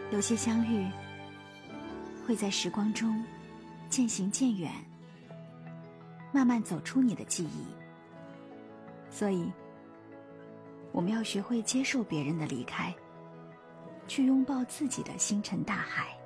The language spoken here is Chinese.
有些相遇会在时光中渐行渐远，慢慢走出你的记忆。所以我们要学会接受别人的离开，去拥抱自己的星辰大海。